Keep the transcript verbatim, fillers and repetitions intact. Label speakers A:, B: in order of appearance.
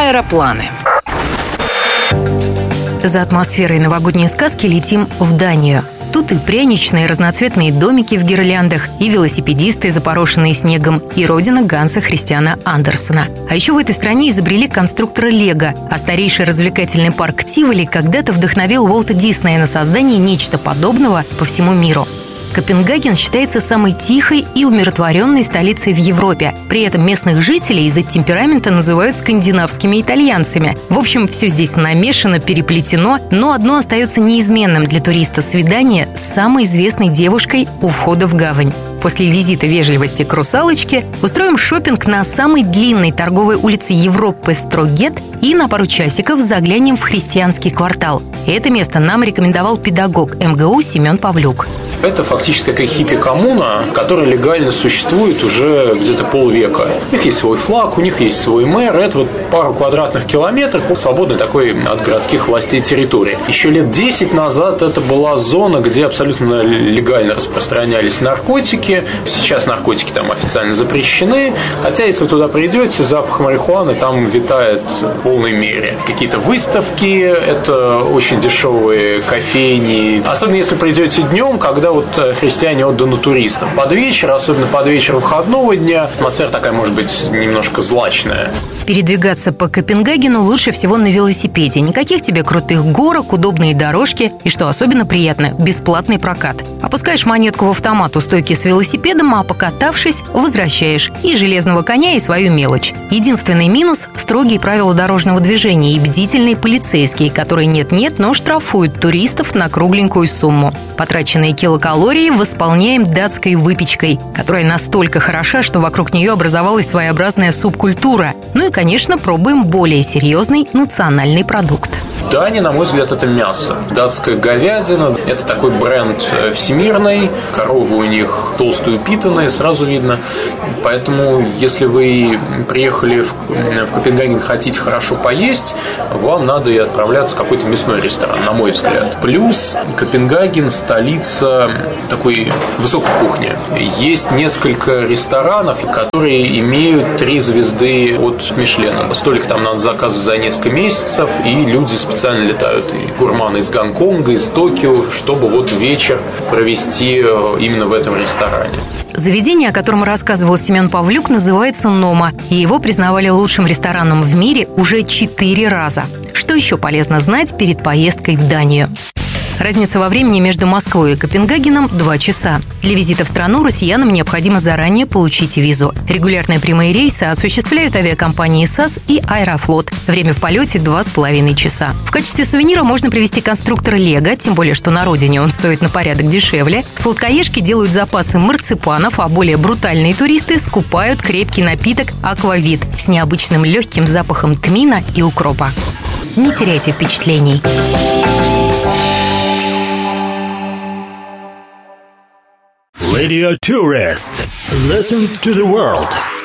A: Аэропланы.
B: За атмосферой новогодней сказки летим в Данию. Тут и пряничные разноцветные домики в гирляндах, и велосипедисты, запорошенные снегом, и родина Ганса Христиана Андерсена. А еще в этой стране изобрели конструктора Лего, а старейший развлекательный парк Тиволи когда-то вдохновил Уолта Диснея на создание нечто подобного по всему миру. Копенгаген считается самой тихой и умиротворенной столицей в Европе. При этом местных жителей из-за темперамента называют скандинавскими итальянцами. В общем, все здесь намешано, переплетено, но одно остается неизменным для туриста – свидание с самой известной девушкой у входа в гавань. После визита вежливости к русалочке устроим шопинг на самой длинной торговой улице Европы Строгет и на пару часиков заглянем в христианский квартал. Это место нам рекомендовал педагог эм гэ у Семен Павлюк.
C: Это фактически такая хиппи-коммуна, которая легально существует уже где-то полвека. У них есть свой флаг, у них есть свой мэр. Это вот пару квадратных километров свободной такой от городских властей территории. Еще лет десять назад это была зона, где абсолютно легально распространялись наркотики. Сейчас наркотики там официально запрещены. Хотя, если вы туда придете, запах марихуаны там витает в полной мере. Какие-то выставки, это очень дешевые кофейни. Особенно, если придете днем, когда вот христиане отданы туристам. Под вечер, особенно под вечер выходного дня, атмосфера такая, может быть, немножко злачная.
B: Передвигаться по Копенгагену лучше всего на велосипеде. Никаких тебе крутых горок, удобные дорожки и, что особенно приятно, бесплатный прокат. Опускаешь монетку в автомат у стойки с велосипедом, а покатавшись, возвращаешь и железного коня, и свою мелочь. Единственный минус – строгие правила дорожного движения и бдительные полицейские, которые нет-нет, но штрафуют туристов на кругленькую сумму. Потраченные килокалории восполняем датской выпечкой, которая настолько хороша, что вокруг нее образовалась своеобразная субкультура. Ну и, конечно, пробуем более серьезный национальный продукт.
C: Дания, на мой взгляд, это мясо. Датская говядина – это такой бренд всемирный. Коровы у них толстые, упитанные, сразу видно. Поэтому, если вы приехали в, в Копенгаген, хотите хорошо поесть, вам надо и отправляться в какой-то мясной ресторан, на мой взгляд. Плюс Копенгаген – столица такой высокой кухни. Есть несколько ресторанов, которые имеют три звезды от Мишлена. Столик там надо заказывать за несколько месяцев, и люди специально летают, и гурманы из Гонконга, из Токио, чтобы вот вечер провести именно в этом ресторане.
B: Заведение, о котором рассказывал Семен Павлюк, называется «Нома», и его признавали лучшим рестораном в мире уже четыре раза. Что еще полезно знать перед поездкой в Данию? Разница во времени между Москвой и Копенгагеном – два часа. Для визита в страну россиянам необходимо заранее получить визу. Регулярные прямые рейсы осуществляют авиакомпании САС и Аэрофлот. Время в полете – два с половиной часа. В качестве сувенира можно привезти конструктор Лего, тем более, что на родине он стоит на порядок дешевле. Сладкоежки делают запасы марципанов, а более брутальные туристы скупают крепкий напиток «Аквавит» с необычным легким запахом тмина и укропа. Не теряйте впечатлений.
D: Radio Tourist listens to the world.